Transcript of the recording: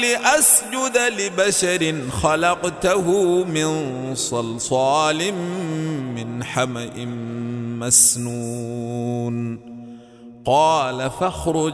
لأسجد لبشر خلقته من صلصال من حمإ مسنون قال فاخرج